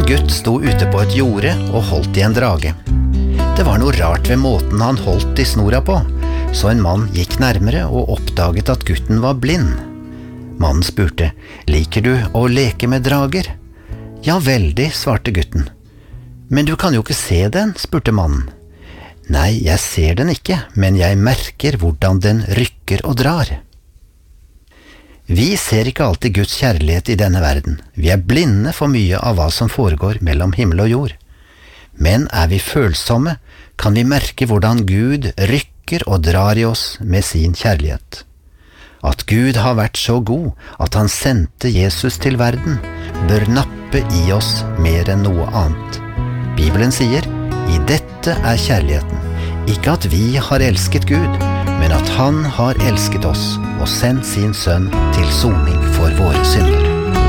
gutt sto ute på et jorde og holdt i en drage. Det var noe rart ved måten han holdt i snora på, så en mann gikk nærmere og oppdaget at gutten var blind. Mannen spurte, «Liker du å leke med drager?» «Ja, veldig», svarte gutten. «Men du kan jo ikke se den», spurte mannen. «Nei, jeg ser den ikke, men jeg merker hvordan den rykker og drar.» Vi ser ikke alltid Guds kjærlighet i denne verden. Vi er blinde for mye av hva som foregår mellom himmel og jord. Men er vi følsomme, kan vi merke hvordan Gud rykker og drar i oss med sin kjærlighet. At Gud har vært så god at han sendte Jesus til verden, bør nappe i oss mer enn noe annet. Bibelen sier, «I dette er kjærligheten, ikke at vi har elsket Gud, men at han har elsket oss og sendt sin sønn til soning for våre synder.»